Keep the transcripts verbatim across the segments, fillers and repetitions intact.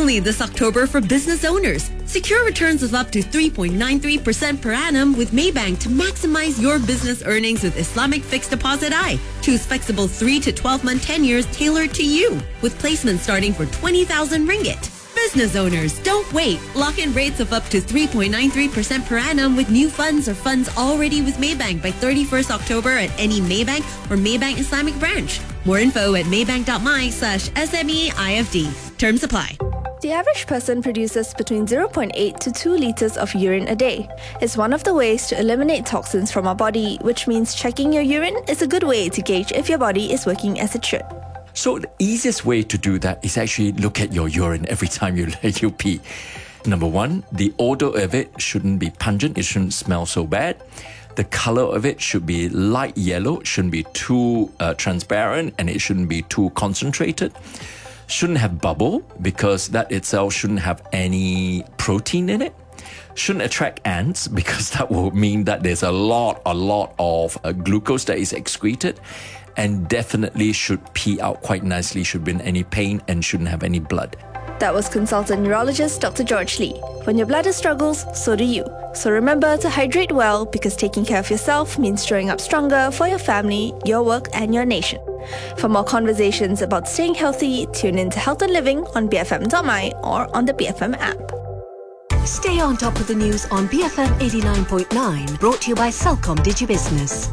Only this October for business owners. Secure returns of up to three point nine three percent per annum with Maybank to maximize your business earnings with Islamic Fixed Deposit I. Choose flexible three to twelve month tenures tailored to you with placements starting for twenty thousand ringgit. Business owners, don't wait. Lock in rates of up to three point nine three percent per annum with new funds or funds already with Maybank by thirty-first October at any Maybank or Maybank Islamic branch. More info at maybank.my slash SMEIFD. Terms apply. The average person produces between zero point eight to two litres of urine a day. It's one of the ways to eliminate toxins from our body, which means checking your urine is a good way to gauge if your body is working as it should. So the easiest way to do that is actually look at your urine every time you you pee. Number one, the odor of it shouldn't be pungent. It shouldn't smell so bad. The color of it should be light yellow. It shouldn't be too uh, transparent, and it shouldn't be too concentrated. Shouldn't have bubble because that itself shouldn't have any protein in it. Shouldn't attract ants because that will mean that there's a lot, a lot of uh, glucose that is excreted. And definitely should pee out quite nicely, shouldn't be in any pain, and shouldn't have any blood. That was consultant neurologist Doctor George Lee. When your bladder struggles, so do you. So remember to hydrate well, because taking care of yourself means showing up stronger for your family, your work and your nation. For more conversations about staying healthy, tune in to Health and Living on B F M dot my or on the B F M app. Stay on top of the news on B F M eighty-nine point nine, brought to you by Celcom DigiBusiness.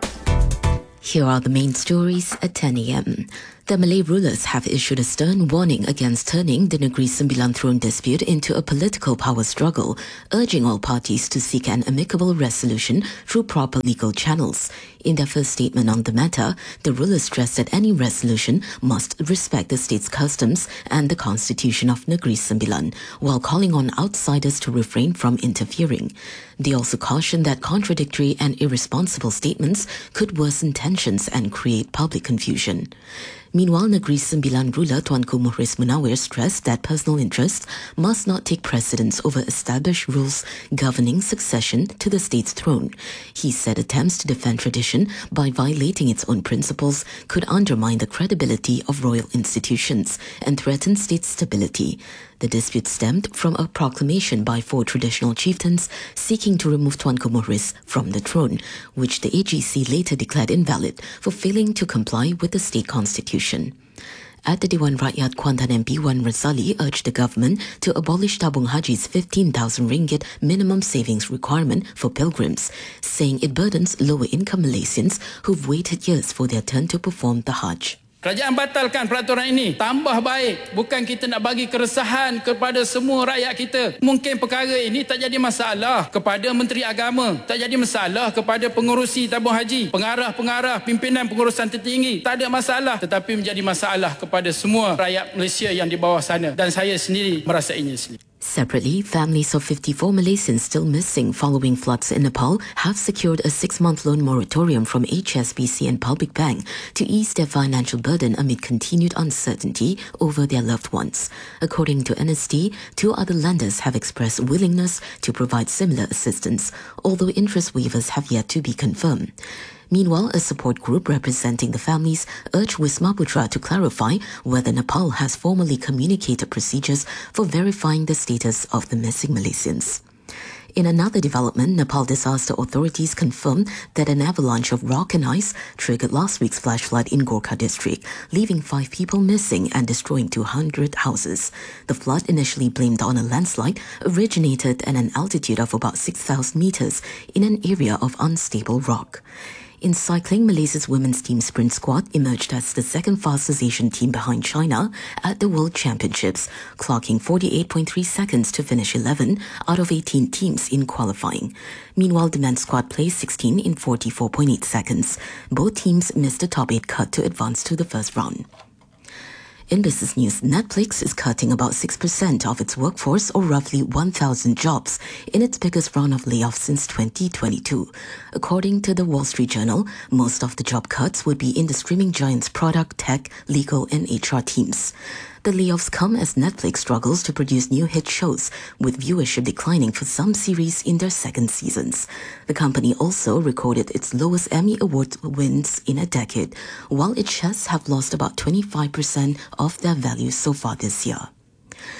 Here are the main stories at ten a.m. The Malay rulers have issued a stern warning against turning the Negeri Sembilan throne dispute into a political power struggle, urging all parties to seek an amicable resolution through proper legal channels. In their first statement on the matter, the rulers stressed that any resolution must respect the state's customs and the constitution of Negeri Sembilan, while calling on outsiders to refrain from interfering. They also cautioned that contradictory and irresponsible statements could worsen tensions and create public confusion. Meanwhile, Negeri Sembilan ruler Tuanku Muhriz Munawir stressed that personal interests must not take precedence over established rules governing succession to the state's throne. He said attempts to defend tradition by violating its own principles could undermine the credibility of royal institutions and threaten state stability. The dispute stemmed from a proclamation by four traditional chieftains seeking to remove Tuanku Muhriz from the throne, which the A G C later declared invalid for failing to comply with the state constitution. At the Dewan Rakyat, Kuantan M P Wan Razali urged the government to abolish Tabung Haji's fifteen thousand ringgit minimum savings requirement for pilgrims, saying it burdens lower-income Malaysians who've waited years for their turn to perform the Hajj. Kerajaan batalkan peraturan ini. Tambah baik. Bukan kita nak bagi keresahan kepada semua rakyat kita. Mungkin perkara ini tak jadi masalah kepada Menteri Agama. Tak jadi masalah kepada pengurusi tabung haji. Pengarah-pengarah, pimpinan pengurusan tertinggi. Tak ada masalah. Tetapi menjadi masalah kepada semua rakyat Malaysia yang di bawah sana. Dan saya sendiri merasainya sendiri. Separately, families of fifty-four Malaysians still missing following floods in Nepal have secured a six-month loan moratorium from H S B C and Public Bank to ease their financial burden amid continued uncertainty over their loved ones. According to N S T, two other lenders have expressed willingness to provide similar assistance, although interest waivers have yet to be confirmed. Meanwhile, a support group representing the families urged Wisma Putra to clarify whether Nepal has formally communicated procedures for verifying the status of the missing Malaysians. In another development, Nepal disaster authorities confirmed that an avalanche of rock and ice triggered last week's flash flood in Gorkha district, leaving five people missing and destroying two hundred houses. The flood, initially blamed on a landslide, originated at an altitude of about six thousand meters in an area of unstable rock. In cycling, Malaysia's women's team sprint squad emerged as the second fastest Asian team behind China at the World Championships, clocking forty-eight point three seconds to finish eleven out of eighteen teams in qualifying. Meanwhile, the men's squad placed sixteen in forty-four point eight seconds. Both teams missed the top eight cut to advance to the first round. In business news, Netflix is cutting about six percent of its workforce, or roughly one thousand jobs, in its biggest round of layoffs since twenty twenty-two. According to the Wall Street Journal, most of the job cuts would be in the streaming giant's product, tech, legal and H R teams. The layoffs come as Netflix struggles to produce new hit shows, with viewership declining for some series in their second seasons. The company also recorded its lowest Emmy Award wins in a decade, while its shares have lost about twenty-five percent of their value so far this year.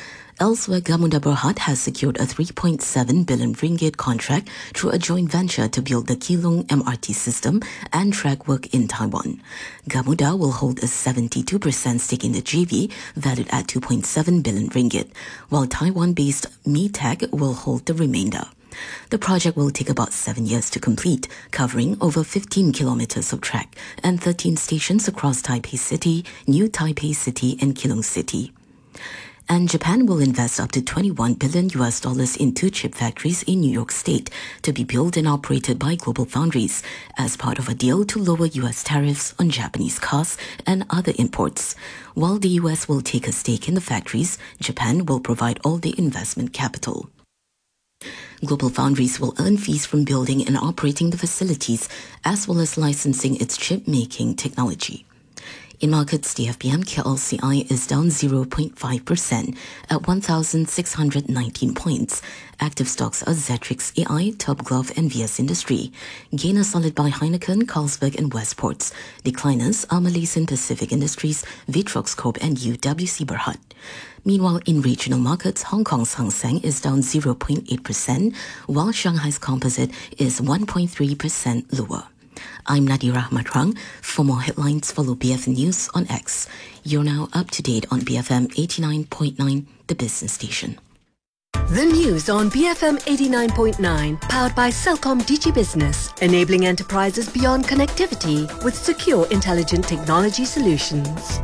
Elsewhere, Gamuda Berhad has secured a three point seven billion ringgit contract through a joint venture to build the Keelung M R T system and track work in Taiwan. Gamuda will hold a seventy-two percent stake in the J V, valued at two point seven billion ringgit, while Taiwan-based MeTech will hold the remainder. The project will take about seven years to complete, covering over fifteen kilometers of track and thirteen stations across Taipei City, New Taipei City and Keelung City. And Japan will invest up to twenty-one billion U S dollars in two chip factories in New York State to be built and operated by GlobalFoundries as part of a deal to lower U S tariffs on Japanese cars and other imports. While the U S will take a stake in the factories, Japan will provide all the investment capital. GlobalFoundries will earn fees from building and operating the facilities as well as licensing its chip-making technology. In markets, the F B M K L C I is down zero point five percent at one thousand six hundred nineteen points. Active stocks are Zetrix A I, Topglove and V S Industry. Gainers solid by Heineken, Carlsberg and Westports. Decliners are Malaysian Pacific Industries, Vitrox Corp and U W C Berhad. Meanwhile, in regional markets, Hong Kong's Hang Seng is down zero point eight percent, while Shanghai's Composite is one point three percent lower. I'm Nadira Ahmad. For more headlines, follow B F M News on X. You're now up to date on B F M eighty-nine point nine, the business station. The news on B F M eighty-nine point nine, powered by Celcom Digi Business, enabling enterprises beyond connectivity with secure, intelligent technology solutions.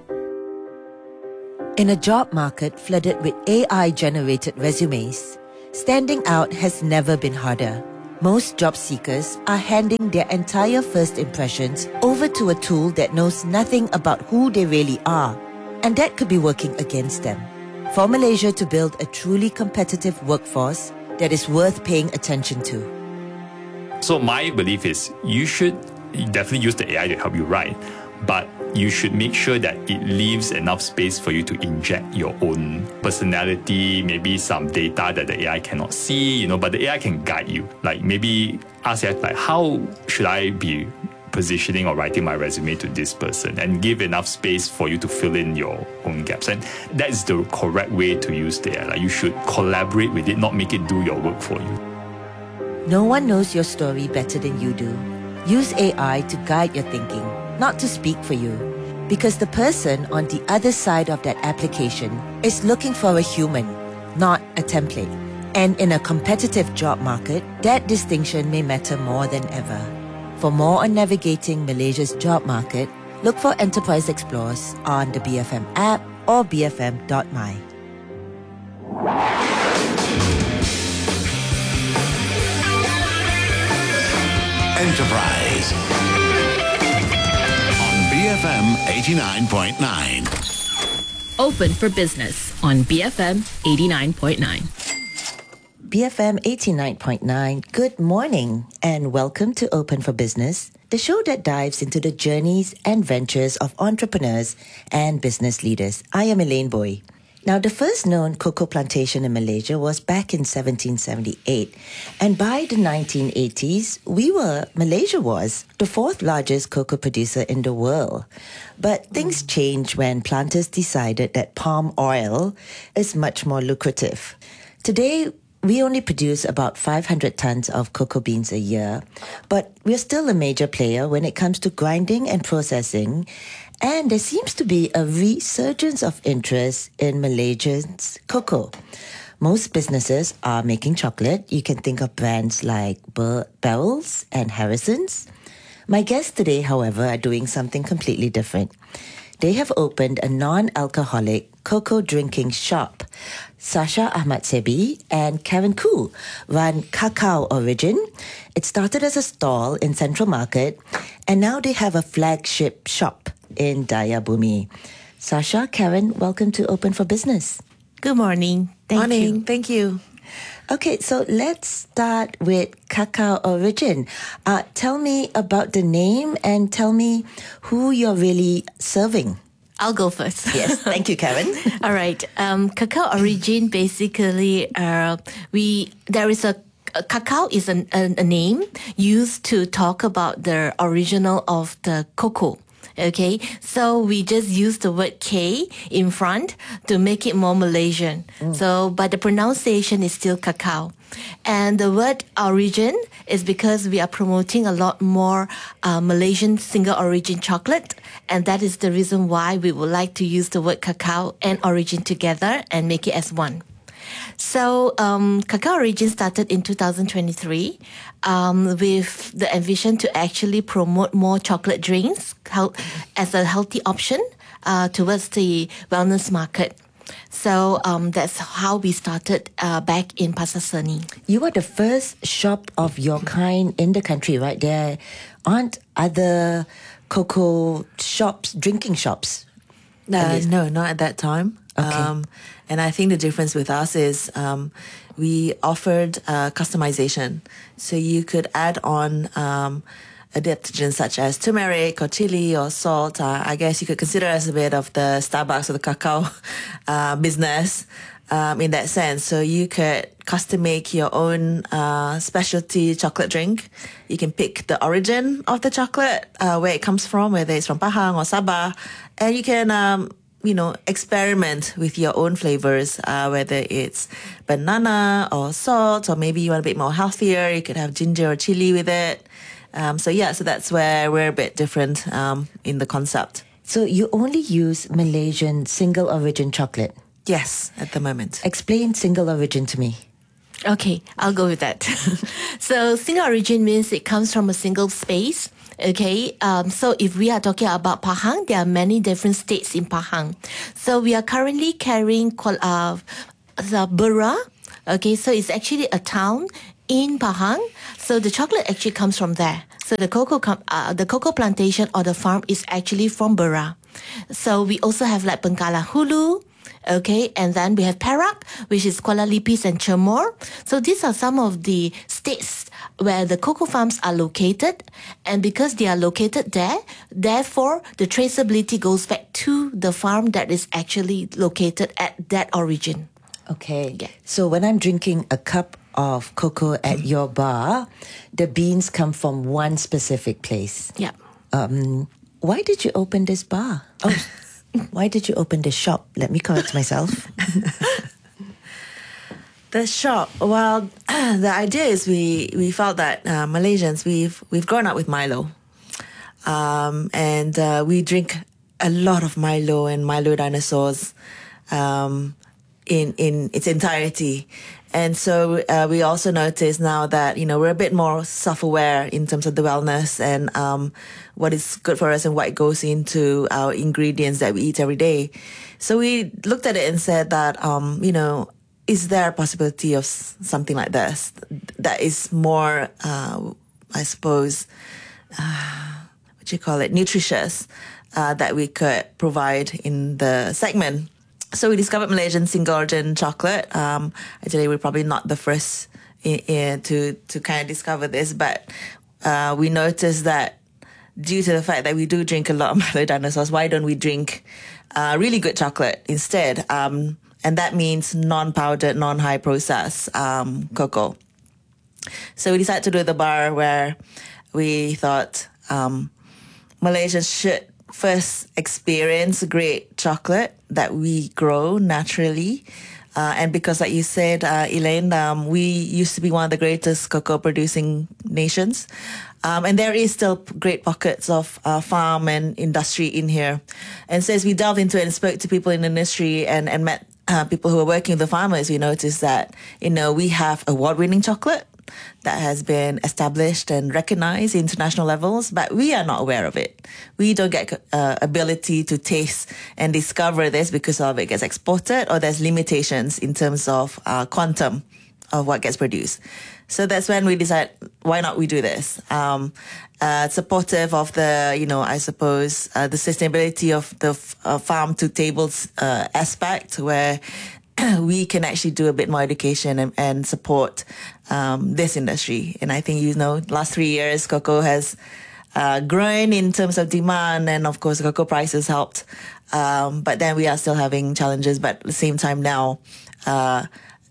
In a job market flooded with A I-generated resumes, standing out has never been harder. Most job seekers are handing their entire first impressions over to a tool that knows nothing about who they really are, and that could be working against them. For Malaysia to build a truly competitive workforce that is worth paying attention to. So my belief is you should definitely use the A I to help you write, but you should make sure that it leaves enough space for you to inject your own personality, maybe some data that the A I cannot see, you know, but the A I can guide you. Like maybe ask it, like, how should I be positioning or writing my resume to this person, and give enough space for you to fill in your own gaps. And that is the correct way to use the A I. Like, you should collaborate with it, not make it do your work for you. No one knows your story better than you do. Use A I to guide your thinking, not to speak for you. Because the person on the other side of that application is looking for a human, not a template. And in a competitive job market, that distinction may matter more than ever. For more on navigating Malaysia's job market, look for Enterprise Explorers on the B F M app or b f m dot m y. Enterprise on B F M eighty-nine point nine. Open for Business on B F M eighty-nine point nine. B F M eighty-nine point nine, good morning and welcome to Open for Business, the show that dives into the journeys and ventures of entrepreneurs and business leaders. I am Elaine Boy. Now, the first known cocoa plantation in Malaysia was back in seventeen seventy-eight, and by the nineteen eighties, we were, Malaysia was, the fourth largest cocoa producer in the world. But things changed when planters decided that palm oil is much more lucrative. Today, we only produce about five hundred tons of cocoa beans a year, but we're still a major player when it comes to grinding and processing, and there seems to be a resurgence of interest in Malaysians' cocoa. Most businesses are making chocolate. You can think of brands like Bells and Harrison's. My guests today, however, are doing something completely different. They have opened a non-alcoholic cocoa drinking shop. Sasha Ahmad Sebi and Karen Khoo run Cacao Origin. It started as a stall in Central Market, and now they have a flagship shop in Daya Bumi. Sasha, Karen, welcome to Open for Business. Good morning. Thank morning. you. Thank you. Okay, so let's start with Cacao Origin. Uh, tell me about the name and tell me who you're really serving. I'll go first. Yes, thank you, Karen. All right. Um, Cacao Origin, basically, uh, we there is a uh, cacao is an, a, a name used to talk about the original of the cocoa. Okay, so we just use the word K in front to make it more Malaysian. Mm. So, but the pronunciation is still cacao. And the word origin is because we are promoting a lot more uh, Malaysian single origin chocolate. And that is the reason why we would like to use the word cacao and origin together and make it as one. So, um, Cacao Origin started in two thousand twenty-three um, with the ambition to actually promote more chocolate drinks health, as a healthy option uh, towards the wellness market. So um, that's how we started uh, back in Pasar Seni. You are the first shop of your kind in the country, right? There aren't other cocoa shops, drinking shops? Uh, no, not at that time. Okay. Um, and I think the difference with us is um, we offered uh, customization. So you could add on um, adaptogens such as turmeric or chili or salt. Uh, I guess you could consider us a bit of the Starbucks or the cacao uh, business um, in that sense. So you could custom make your own uh, specialty chocolate drink. You can pick the origin of the chocolate, uh, where it comes from, whether it's from Pahang or Sabah. And you can... Um, you know, experiment with your own flavors, uh, whether it's banana or salt, or maybe you want a bit more healthier. You could have ginger or chili with it. Um, so yeah, so that's where we're a bit different um, in the concept. So you only use Malaysian single origin chocolate? Yes, at the moment. Explain single origin to me. Okay, I'll go with that. So single origin means it comes from a single space. Okay, um, so if we are talking about Pahang, there are many different states in Pahang. So we are currently carrying uh, the Bera. Okay, so it's actually a town in Pahang. So the chocolate actually comes from there. So the cocoa com- uh, the cocoa plantation or the farm is actually from Bera. So we also have like Bengkala Hulu. Okay, and then we have Perak, which is Kuala Lipis and Cemor. So these are some of the states where the cocoa farms are located. And because they are located there, therefore, the traceability goes back to the farm that is actually located at that origin. Okay. Yeah. So when I'm drinking a cup of cocoa at your bar, the beans come from one specific place. Yeah. Um, why did you open this bar? Oh, why did you open this shop? Let me correct myself. The shop. Well, the idea is we we felt that uh, Malaysians we've we've grown up with Milo, um, and uh, we drink a lot of Milo and Milo dinosaurs, um, in in its entirety. And so uh, we also notice now that, you know, we're a bit more self-aware in terms of the wellness and um, what is good for us and what goes into our ingredients that we eat every day. So we looked at it and said that, um, you know, is there a possibility of something like this that is more, uh, I suppose, uh, what do you call it, nutritious, uh, that we could provide in the segment? So we discovered Malaysian single origin chocolate. Um, actually, we're probably not the first in, in, to to kind of discover this, but uh, we noticed that due to the fact that we do drink a lot of Milo dinosaurs, why don't we drink uh, really good chocolate instead? Um, and that means non-powdered, non-high process um, cocoa. So we decided to do the bar where we thought um, Malaysians should first experience great chocolate that we grow naturally. Uh, and because, like you said, uh, Elaine, um, we used to be one of the greatest cocoa producing nations. Um, and there is still great pockets of uh, farm and industry in here. And so as we delved into it and spoke to people in the industry and, and met uh, people who are working with the farmers, we noticed that, you know, we have award-winning chocolate that has been established and recognized at international levels, but we are not aware of it. We don't get uh, ability to taste and discover this because of it gets exported or there's limitations in terms of uh, quantum of what gets produced. So that's when we decide, why not we do this? Um, uh, supportive of the, you know, I suppose, uh, the sustainability of the f- uh, farm to tables uh, aspect where we can actually do a bit more education and, and support um, this industry. And I think, you know, last three years, cocoa has uh, grown in terms of demand, and of course, cocoa prices helped. Um, but then we are still having challenges. But at the same time now, uh,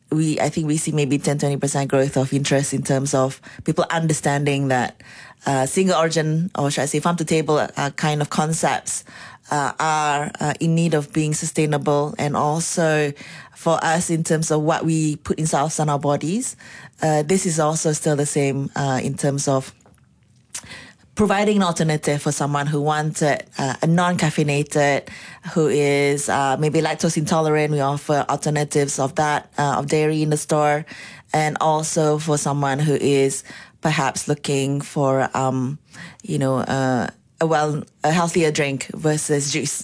we, I think we see maybe ten to twenty percent growth of interest in terms of people understanding that uh, single origin, or should I say farm to table uh, kind of concepts uh, are uh, in need of being sustainable, and also for us in terms of what we put in ourselves and our bodies. Uh, this is also still the same uh, in terms of providing an alternative for someone who wants it, uh, a non-caffeinated, who is uh, maybe lactose intolerant. We offer alternatives of that, uh, of dairy in the store. And also for someone who is perhaps looking for, um, you know, uh, a well, a healthier drink versus juice.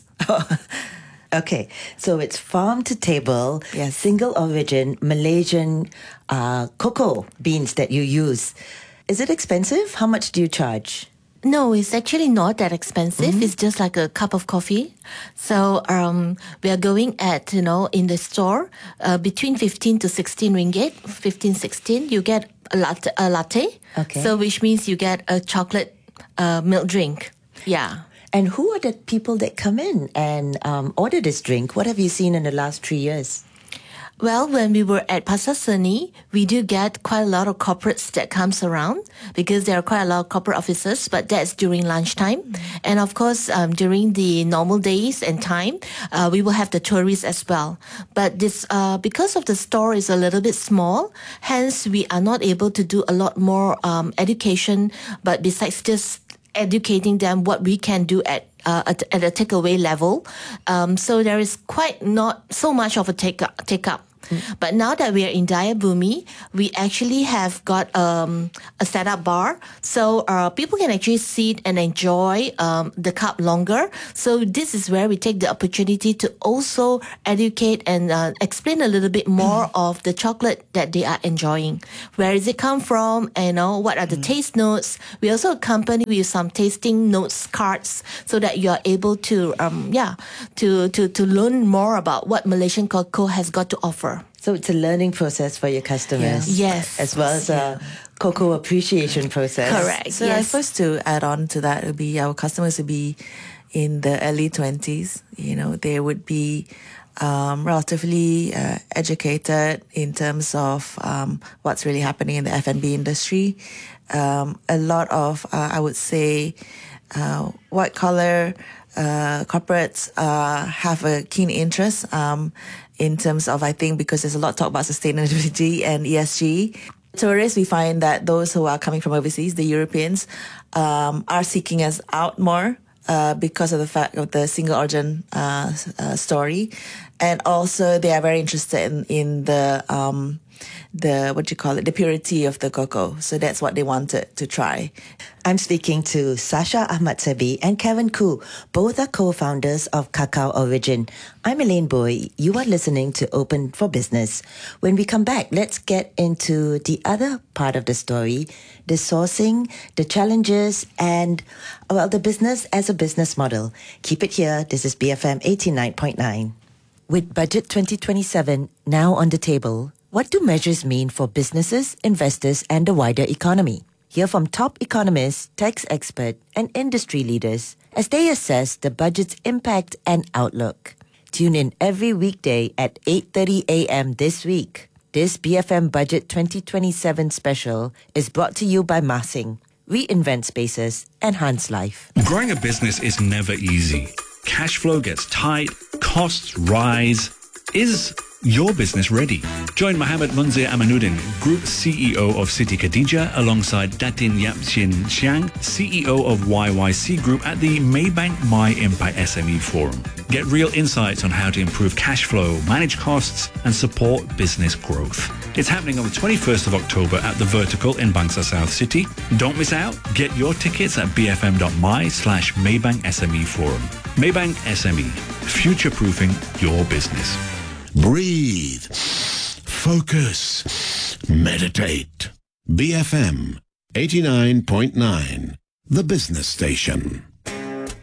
Okay, so it's farm to table, yes. single origin Malaysian uh, cocoa beans that you use. Is it expensive? How much do you charge? No, it's actually not that expensive. Mm-hmm. It's just like a cup of coffee. So um, we are going at, you know, in the store, uh, between fifteen to sixteen ringgit, fifteen, sixteen, you get a latte, a latte. Okay. So which means you get a chocolate uh, milk drink. Yeah. And who are the people that come in and um, order this drink? What have you seen in the last three years? Well, when we were at Pasar Seni, we do get quite a lot of corporates that comes around because there are quite a lot of corporate officers, but that's during lunchtime. Mm-hmm. And of course, um, during the normal days and time, uh, we will have the tourists as well. But this, uh, because of the store is a little bit small, hence we are not able to do a lot more um, education. But besides just educating them what we can do at Uh, at, at a takeaway level. Um, so there is quite not so much of a take up. Take up. Mm. But now that we are in Dayabumi, we actually have got um, a setup bar. So uh, people can actually sit and enjoy um, the cup longer. So this is where we take the opportunity to also educate and uh, explain a little bit more mm. of the chocolate that they are enjoying. Where does it come from? And, you know, what are the mm. taste notes? We also accompany with some tasting notes cards so that you are able to, um, yeah, to, to, to learn more about what Malaysian cocoa has got to offer. So it's a learning process for your customers. Yes. As well as a cocoa appreciation process. Correct. So yes. I suppose to add on to that, would be our customers would be in the early twenties. You know, they would be um, relatively uh, educated in terms of um, what's really happening in the F and B industry. Um, a lot of, uh, I would say, uh, white collar uh, corporates uh, have a keen interest um, in terms of, I think, because there's a lot of talk about sustainability and E S G. Tourists, we find that those who are coming from overseas, the Europeans, um, are seeking us out more uh, because of the fact of the single origin uh, uh, story. And also they are very interested in, in the, um, the, what do you call it, the purity of the cocoa. So that's what they wanted to try. I'm speaking to Sasha Ahmad-Sebi and Kevin Khoo. Both are co-founders of Cacao Origin. I'm Elaine Boy. You are listening to Open for Business. When we come back, let's get into the other part of the story, the sourcing, the challenges, and, well, the business as a business model. Keep it here. This is B F M eighty-nine point nine. With Budget twenty twenty-seven now on the table, what do measures mean for businesses, investors, and the wider economy? Hear from top economists, tax experts, and industry leaders as they assess the budget's impact and outlook. Tune in every weekday at eight thirty a.m. this week. This B F M Budget twenty twenty-seven special is brought to you by Masing. Reinvent Spaces, Enhance Life. Growing a business is never easy. Cash flow gets tight, costs rise. Is your business ready? Join Mohammed Munzir Amanuddin, Group C E O of Siti Khadijah, alongside Datin Yap Chin Xiang, C E O of Y Y C Group at the Maybank My Impact S M E Forum. Get real insights on how to improve cash flow, manage costs, and support business growth. It's happening on the twenty-first of October at The Vertical in Bangsar South City. Don't miss out. Get your tickets at bfm.my slash Maybank SME Forum. Maybank S M E, future-proofing your business. Breathe. Focus. Meditate. B F M eighty-nine point nine, the business station.